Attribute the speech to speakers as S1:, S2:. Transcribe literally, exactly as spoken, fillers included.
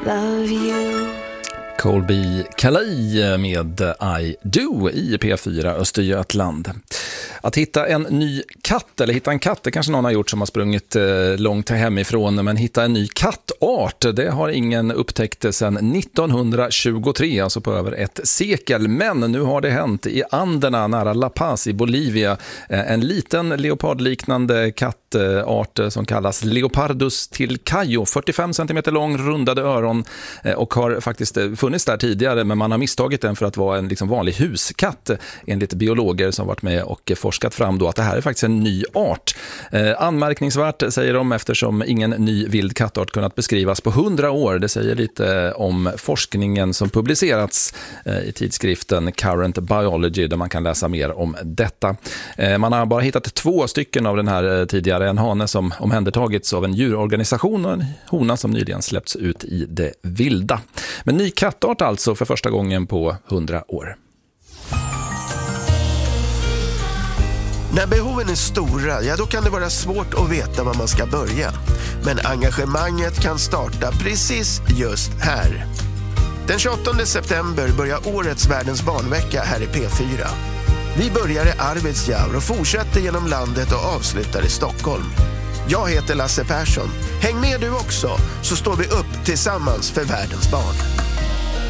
S1: love you.
S2: Colby Calais med I Do i P fyra Östergötland. Att hitta en ny katt, eller hitta en katt, det kanske någon har gjort som har sprungit långt hemifrån, men hitta en ny kattart, det har ingen upptäckt sedan nittonhundratjugotre, alltså på över ett sekel. Men nu har det hänt i Anderna nära La Paz i Bolivia. En liten leopardliknande kattart som kallas Leopardus tilcayo, fyrtiofem centimeter lång, rundade öron, och har faktiskt funnits där tidigare, men man har misstagit den för att vara en liksom vanlig huskatt, enligt biologer som varit med och forskat fram då att det här är faktiskt en ny art. Eh, anmärkningsvärt säger de, eftersom ingen ny vild kattart kunnat beskrivas på hundra år. Det säger lite om forskningen som publicerats eh, i tidskriften Current Biology, där man kan läsa mer om detta. Eh, man har bara hittat två stycken av den här eh, tidigare, en hane som omhändertagits av en djurorganisation och en hona som nyligen släppts ut i det vilda. Men ny kattart alltså för första gången på hundra år.
S3: När behoven är stora, ja då kan det vara svårt att veta var man ska börja. Men engagemanget kan starta precis just här. Den tjugoåttonde september börjar årets Världens barnvecka här i P fyra. Vi börjar i Arvidsjaur och fortsätter genom landet och avslutar i Stockholm. Jag heter Lasse Persson. Häng med du också, så står vi upp tillsammans för världens barn.